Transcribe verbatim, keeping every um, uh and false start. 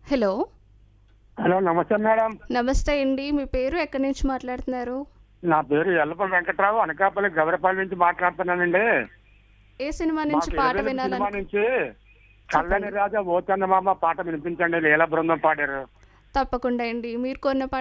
Hello. Hello నమస్తే madam. నమస్తే అండి. మీ పేరు ఎక్కడి నుంచి మాట్లాడుతున్నారు? నా పేరు ఎల్లపల్లి వెంకట్రావు, అనకాపల్లి గవరపల్లి నుంచి మాట్లాడుతున్నానండి. ఏ సినిమా నుంచి మాకు పాట ఇరవై సినిమా వినాలను నుంచి చల్లని రాజా ఓ చందమామ పాట వినిపించండి, లీలా బృందం పాడారు. తప్పకుండా అండి. మీరు కొన్న